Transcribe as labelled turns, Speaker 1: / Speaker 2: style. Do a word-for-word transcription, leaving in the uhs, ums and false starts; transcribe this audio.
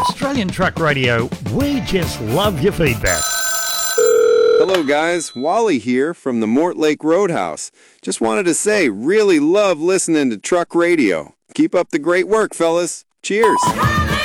Speaker 1: Australian Truck Radio, we just love your feedback.
Speaker 2: Hello guys, Wally here from the Mortlake Roadhouse. Just wanted to say, really love listening to Truck Radio. Keep up the great work, fellas. Cheers.